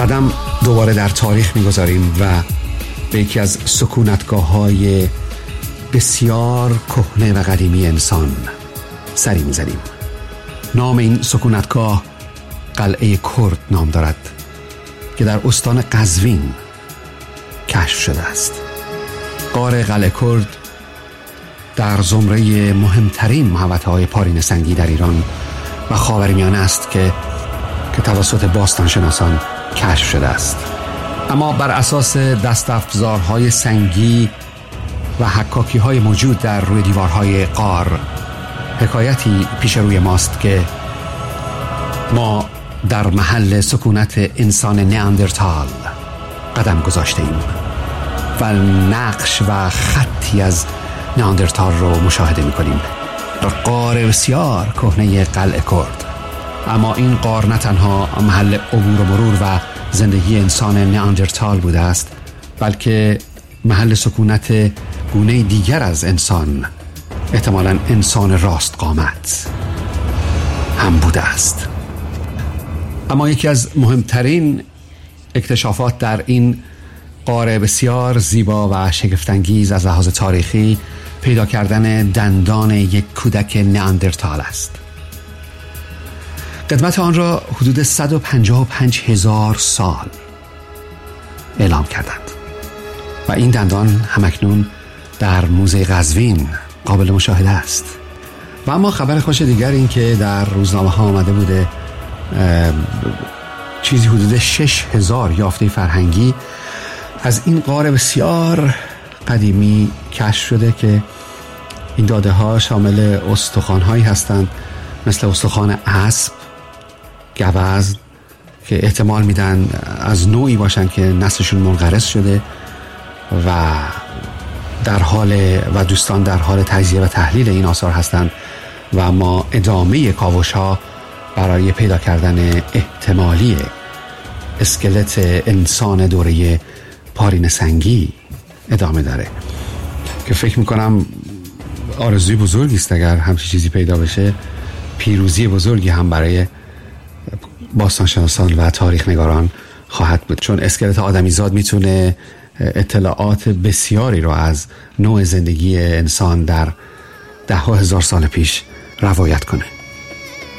قدم دوباره در تاریخ می‌گذاریم و به یکی از سکونتگاه‌های بسیار کهنه و قدیمی انسان سری می‌زنیم. نام این سکونتگاه قلعه کرد نام دارد که در استان قزوین کشف شده است. غار قلعه کرد در زمره مهمترین محوطه‌های پارین سنگی در ایران و خاورمیانه است که توسط باستانشناسان کشف شده است. اما بر اساس دست‌افزارهای سنگی و حکاکی‌های موجود در روی دیوارهای غار، حکایتی پیش روی ماست که ما در محل سکونت انسان نیاندرتال قدم گذاشته ایم و نقش و خطی از نیاندرتال رو مشاهده می‌کنیم در غار بسیار کهنه قلعه کرد. اما این غار نه تنها محل عبور و مرور و زندگی انسان نیاندرتال بوده است، بلکه محل سکونت گونه دیگر از انسان، احتمالاً انسان راست قامت هم بوده است. اما یکی از مهمترین اکتشافات در این غار بسیار زیبا و شگفت‌انگیز از لحاظ تاریخی پیدا کردن دندان یک کودک نیاندرتال است. قدمت آن را حدود 155,000 سال اعلام کردند و این دندان همکنون در موزه قزوین قابل مشاهده است. و اما خبر خوش دیگر این که در روزنامه ها آمده بوده چیزی حدود 6,000 یافته فرهنگی از این غار بسیار قدیمی کشف شده که این داده ها شامل استخوان هایی هستند مثل استخوان اسب، گوزن که احتمال میدن از نوعی باشن که نسلشون منقرض شده و دوستان در حال تجزیه و تحلیل این آثار هستند و ما ادامه کاوش ها برای پیدا کردن احتمالی اسکلت انسان دوره پارین سنگی ادامه داره که فکر میکنم آرزوی بزرگی است اگر همچین چیزی پیدا بشه، پیروزی بزرگی هم برای باستانشناسان و تاریخ نگاران خواهد بود، چون اسکلت آدمیزاد میتونه اطلاعات بسیاری رو از نوع زندگی انسان در 10,000 سال پیش روایت کنه.